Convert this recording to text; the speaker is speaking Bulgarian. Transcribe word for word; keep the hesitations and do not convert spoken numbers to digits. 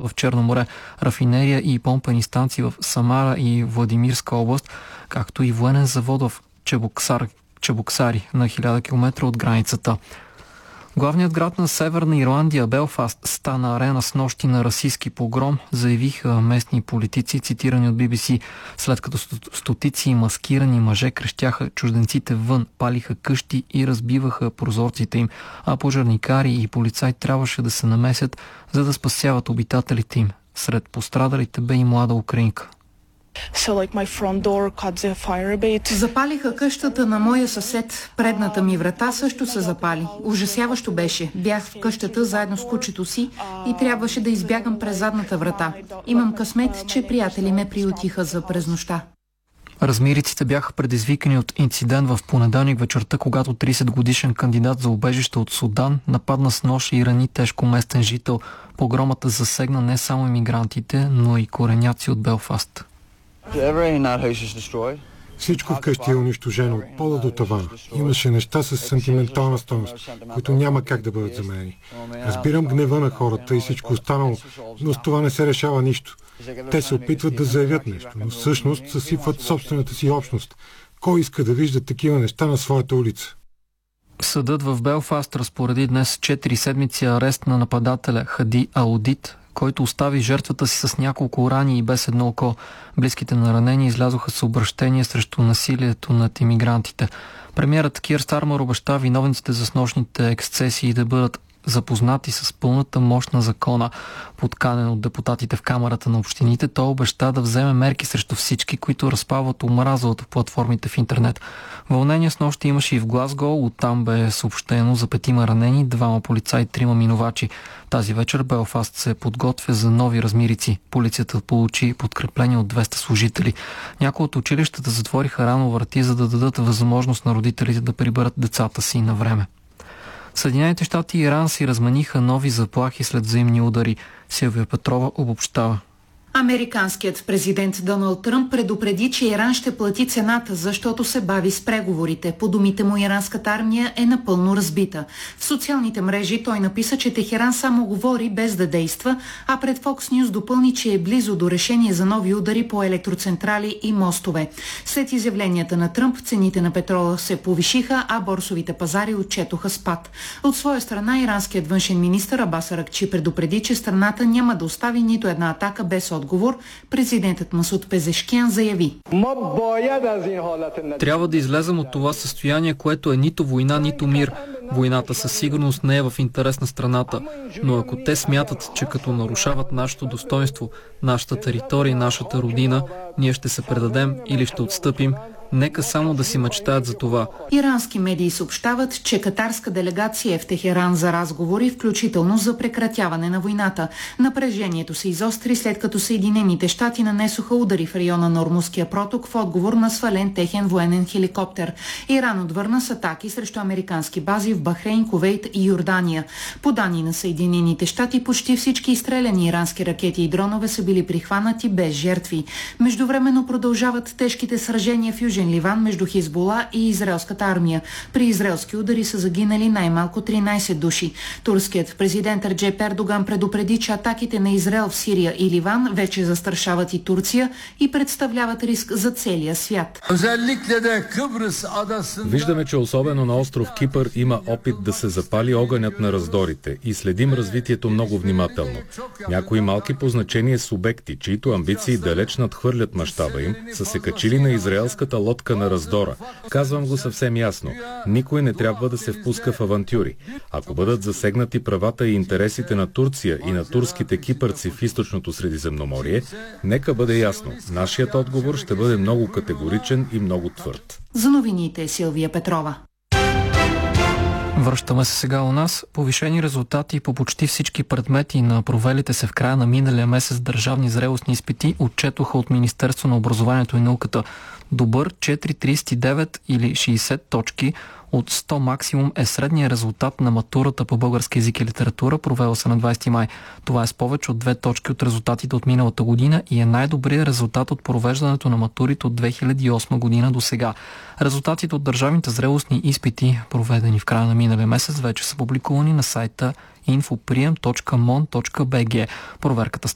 в Черно море, рафинерия и помпени станции в Самара и Владимирска област, както и военен завод в Чебоксар, Чебоксари на хиляда километра от границата. Главният град на Северна Ирландия, Белфаст, стана арена с нощи на расистски погром, заявиха местни политици, цитирани от Би Би Си, след като стотици маскирани мъже крещяха чужденците вън, палиха къщи и разбиваха прозорците им, а пожарникари и полицаи трябваше да се намесят, за да спасяват обитателите им. Сред пострадалите бе и млада украинка. So, like, my front door caught the fire a bit. Запалиха къщата на моя съсед. Предната ми врата също се запали. Ужасяващо беше. Бях в къщата заедно с кучето си и трябваше да избягам през задната врата. Имам късмет, че приятели ме приютиха за през нощта. Размириците бяха предизвикани от инцидент в понеделник вечерта, когато тридесет годишен кандидат за убежище от Судан нападна с нож и рани тежко местен жител. Погромата засегна не само имигрантите, но и кореняци от Белфаст. Всичко вкъщи е унищожено от пода до тавана. Имаше неща с сантиментална стойност, които няма как да бъдат заменени. Разбирам гнева на хората и всичко останало, но с това не се решава нищо. Те се опитват да заявят нещо, но всъщност съсипват собствената си общност. Кой иска да вижда такива неща на своята улица? Съдът в Белфаст разпореди днес четири седмици арест на нападателя Хади Аудит, който остави жертвата си с няколко рани и без едно око. Близките на ранени излязоха с обръщение срещу насилието над имигрантите. Премиерът Кир Стармър обеща виновниците за снощните ексцесии да бъдат запознати с пълната мощ на закона. Подканен от депутатите в Камарата на общините, той обеща да вземе мерки срещу всички, които разпалват омраза от платформите в интернет. Вълнение с нощи имаше и в Глазго, оттам бе съобщено за петима ранени, двама полицаи, трима минувачи. Тази вечер Белфаст се подготвя за нови размирици. Полицията получи подкрепление от двеста служители. Някои от училищата затвориха рано врати, за да дадат възможност на родителите да приберат децата си на време. Съединените щати и Иран си размениха нови заплахи след взаимни удари. Силвия Петрова обобщава. Американският президент Доналд Тръмп предупреди, че Иран ще плати цената, защото се бави с преговорите. По думите му, иранската армия е напълно разбита. В социалните мрежи той написа, че Техеран само говори без да действа, а пред Fox News допълни, че е близо до решение за нови удари по електроцентрали и мостове. След изявленията на Тръмп, цените на петрола се повишиха, а борсовите пазари отчетоха спад. От своя страна, иранският външен министър Абас Аракчи предупреди, че страната няма да остави нито една атака без отговор. Президентът Масуд Пезешкиан заяви: трябва да излезем от това състояние, което е нито война, нито мир. Войната със сигурност не е в интерес на страната, но ако те смятат, че като нарушават нашето достоинство, нашата територия и нашата родина, ние ще се предадем или ще отстъпим, нека само да си мечтаят за това. Ирански медии съобщават, че катарска делегация е в Техеран за разговори, включително за прекратяване на войната. Напрежението се изостри, след като Съединените щати нанесоха удари в района на Ормузския проток в отговор на свален техен военен хеликоптер. Иран отвърна с атаки срещу американски бази в Бахрейн, Кувейт и Йордания. По данни на Съединените щати, почти всички изстреляни ирански ракети и дронове са били прихванати без жертви. Междувременно продължават тежките сражения в Южен Ливан между Хизбула и израелската армия. При израелски удари са загинали най-малко тринайсет души. Турският президент Реджеп Ердоган предупреди, че атаките на Израел в Сирия и Ливан вече застрашават и Турция и представляват риск за целия свят. Виждаме, че особено на остров Кипър има опит да се запали огънят на раздорите и следим развитието много внимателно. Някои малки по значение субекти, чието амбиции далеч надхвърлят мащаба им, са се качили на израелската лодка на раздора. Казвам го съвсем ясно. Никой не трябва да се впуска в авантюри. Ако бъдат засегнати правата и интересите на Турция и на турските кипърци в източното Средиземноморие, нека бъде ясно. Нашият отговор ще бъде много категоричен и много твърд. За новините Силвия Петрова. Връщаме се сега у нас. Повишени резултати по почти всички предмети на провелите се в края на миналия месец държавни зрелостни изпити отчетоха от Министерство на образованието и науката. Добър четири цяло тридесет и девет или шейсет точки от сто максимум е средният резултат на матурата по български език и литература, провела се на двайсети май. Това е с повече от две точки от резултатите от миналата година и е най-добрият резултат от провеждането на матурите от две хиляди и осма година до сега. Резултатите от държавните зрелостни изпити, проведени в края на миналия месец, вече са публикувани на сайта инфоприем точка мон точка би джи. Проверката